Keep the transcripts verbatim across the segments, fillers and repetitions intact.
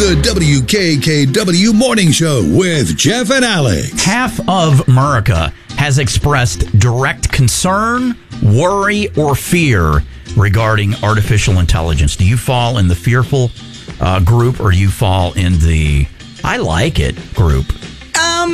The W K K W Morning Show with Jeff and Alex. Half of America has expressed direct concern, worry, or fear regarding artificial intelligence. Do you fall in the fearful uh, group, or do you fall in the I like it group? Um,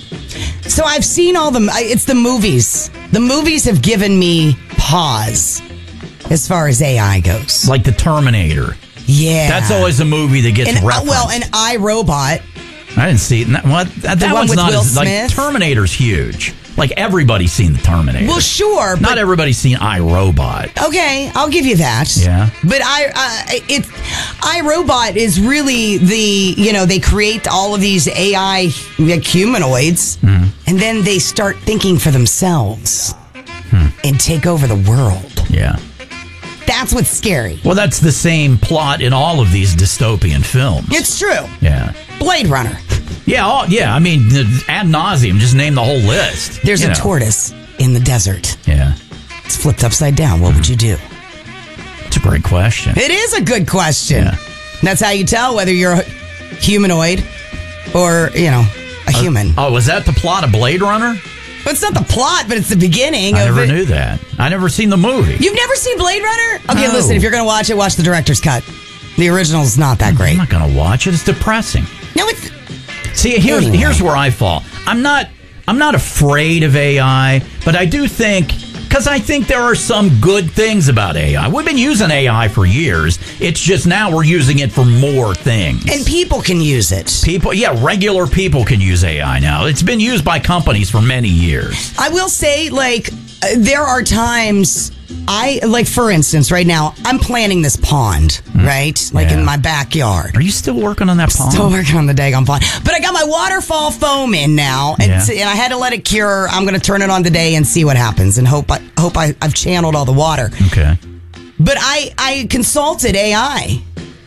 so I've seen all the, it's the movies. The movies have given me pause as far as A I goes. Like the Terminator. Yeah. That's always a movie that gets and, referenced. Uh, well, and iRobot. I didn't see it. What? That, that one one's with not Will as, like, Smith? Terminator's huge. Like, everybody's seen the Terminator. Well, sure. But, Not everybody's seen iRobot. okay, I'll give you that. Yeah. But I, uh, it, iRobot is really the, you know, they create all of these A I like, humanoids, Mm. and then they start thinking for themselves Hmm. and take over the world. Yeah. That's what's scary. Well, that's the same plot in all of these dystopian films. It's true. Yeah. Blade Runner. Yeah, all, yeah. I mean, ad nauseum. Just name the whole list. There's you a know. tortoise in the desert. Yeah. It's flipped upside down. What would you do? It's a great question. It is a good question. Yeah. That's how you tell whether you're a humanoid or, you know, a human. Oh, was that the plot of Blade Runner? But it's not the plot, but it's the beginning I of never it. knew that. I never seen the movie. You've never seen Blade Runner? Okay, No. listen, if you're going to watch it, watch the director's cut. The original's not that great. I'm not going to watch it. It's depressing. No, it's... See, here's Anyway. here's where I fall. I'm not I'm not afraid of A I, but I do think, because I think there are some good things about A I. We've been using A I for years. It's just now we're using it for more things. And people can use it. People, yeah, regular people can use A I now. It's been used by companies for many years. I will say, like, uh, there are times I, like, for instance, right now, I'm planting this pond, right? Like Yeah. in my backyard. Are you still working on that pond? Still working on the daggone pond. But I got my waterfall foam in now, and, Yeah. and I had to let it cure. I'm going to turn it on today and see what happens, and hope I hope I, I've channeled all the water. Okay. But I, I consulted A I,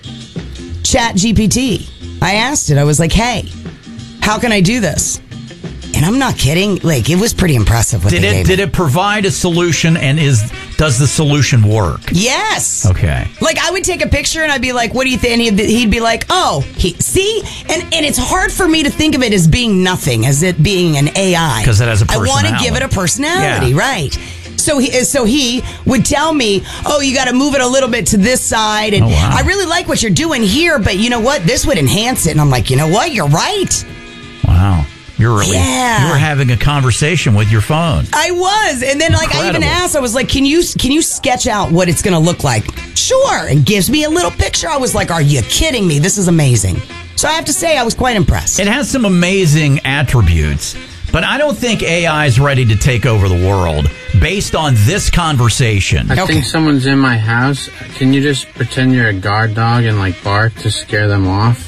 Chat G P T. I asked it. I was like, hey, how can I do this? And I'm not kidding. Like, it was pretty impressive what Did they it gave did me. it provide a solution, and is does the solution work? Yes. Okay. Like, I would take a picture and I'd be like, what do you think? And he'd, he'd be like, oh, he, see? And and it's hard for me to think of it as being nothing, as it being an A I. 'Cause it has a I want to personality. give it a personality, Yeah. right? So he, so he would tell me, oh, you got to move it a little bit to this side. And Oh, wow. I really like what you're doing here, but you know what? This would enhance it. And I'm like, you know what? You're right. Wow. You're really Yeah. you were having a conversation with your phone. I was. And then, like, I even Incredible. asked, I was like, can you can you sketch out what it's going to look like? Sure. And gives me a little picture. I was like, are you kidding me? This is amazing. So I have to say, I was quite impressed. It has some amazing attributes, but I don't think A I is ready to take over the world based on this conversation. I Okay. think someone's in my house. Can you just pretend you're a guard dog and like bark to scare them off?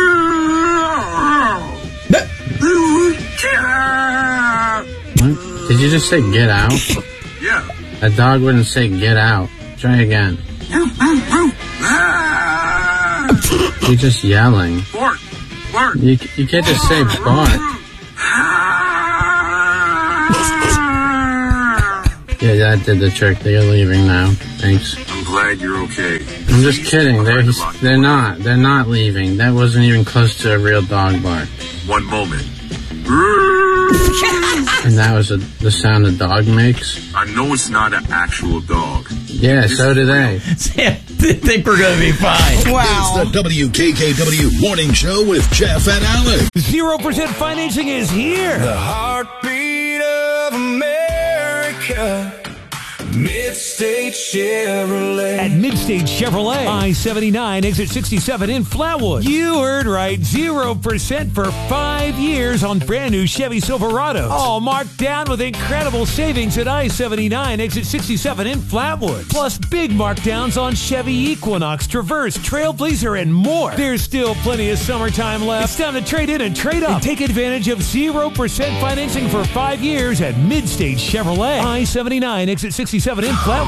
What? Did you just say get out? Yeah. A dog wouldn't say get out. Try again. You're just yelling. Bark. Bark. You, you can't just say bark. Yeah, that did the trick. They're leaving now. Thanks. I'm glad you're okay. I'm just kidding. They're they're not. They're not leaving. That wasn't even close to a real dog bark. One moment. And that was a, the sound a dog makes. I know it's not an actual dog. Yeah, so do they. I think we're going to be fine. Wow. It's the W K K W Morning Show with Jeff and Alex. zero percent financing is here. The heartbeat of America. Mid-State Chevrolet. At Mid-State Chevrolet, I seventy-nine, exit sixty-seven in Flatwood. You heard right, zero percent for five years on brand new Chevy Silverados. All marked down with incredible savings at I seventy-nine, exit sixty-seven in Flatwood. Plus big markdowns on Chevy Equinox, Traverse, Trailblazer, and more. There's still plenty of summertime left. It's time to trade in and trade up. And take advantage of zero percent financing for five years at Mid-State Chevrolet. I seventy-nine, exit sixty-seven in Flatwood.